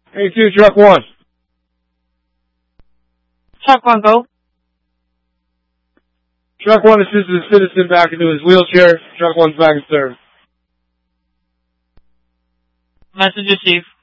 A2, truck 1. Truck 1, go. Truck 1 assists the citizen back into his wheelchair. Truck 1's back in service. Message received.